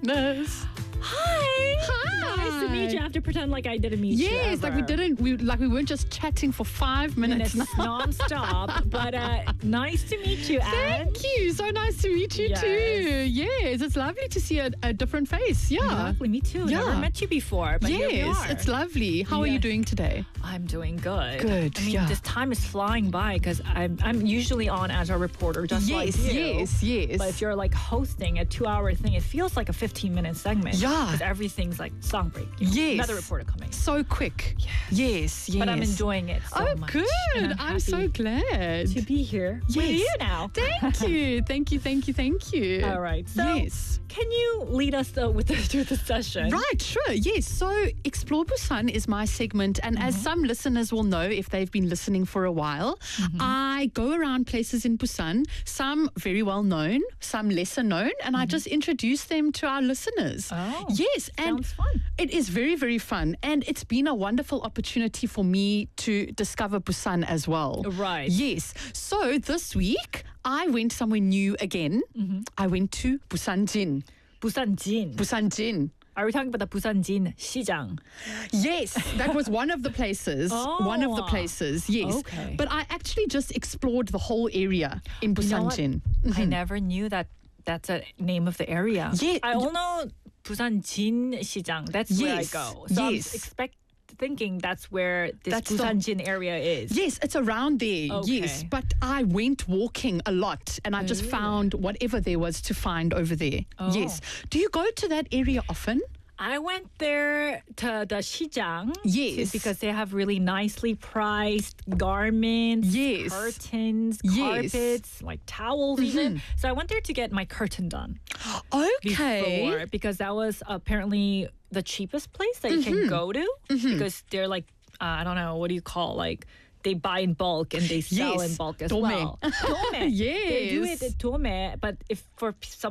goodness. Hi. Hi. Nice to meet you. I have to pretend like I didn't meet you. Yes, like we weren't just chatting for 5 minutes. Minutes non-stop. But nice to meet you, Anne. Thank you. So nice to meet you too. Yes, it's lovely to see a different face. Yeah. Exactly, me too. Yeah. Never met you before, but here we Yes, are. it's lovely. How are you Yes. doing today? I'm doing good. Good, I mean, yeah. this time is flying by because I'm usually on as a reporter, just like you. Yes. But if you're like hosting a 2-hour thing, it feels like a 15-minute segment. Yeah. Because everything's like song break. Yes. Another reporter coming. So quick. Yes. But I'm enjoying it so Oh, much. good. And I'm so happy glad. to be here with Yes. you now. Thank you. Thank you. All right. So Yes. can you lead us through the session? Right, sure. Yes. So Explore Busan is my segment. And as some listeners will know, if they've been listening for a while, I go around places in Busan, some very well known, some lesser known, and I just introduce them to our listeners. Oh, yes. And sounds fun. it is very, very fun. And it's been a wonderful opportunity for me to discover Busan as well. Right. Yes. So this week, I went somewhere new again. I went to Busanjin. Busanjin. Busanjin. Are we talking about the Busanjin 시장? Yes, that was one of the places. One of the Oh. places, yes. Okay. But I actually just explored the whole area in You know what? Busanjin. I never knew that that's a name of the area. Yeah. I only know Busanjin 시장. That's where I Yes. go. So Yes. I'm thinking that's where this That's the- Busanjin area is. Yes, it's around there. Yes, Okay. but I went walking a lot and I just found whatever there was to find over there. Oh. Yes. Do you go to that area often? I went there to the 시장. Yes. Because they have really nicely priced garments, Yes. curtains, Yes. carpets, like towels even. So I went there to get my curtain done Okay. before because that was apparently the cheapest place that you can go to because they're like, I don't know, what do you call like they buy in bulk and they sell Yes. in bulk as Dome. well. Dome. They do it Yes. at Dome, but if for some